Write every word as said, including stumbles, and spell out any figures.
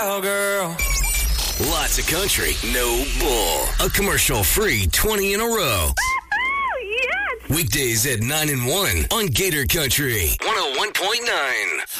Oh, girl. Lots of country, no bull. A commercial-free twenty in a row. Yes! Weekdays at nine and one on Gator Country one oh one point nine.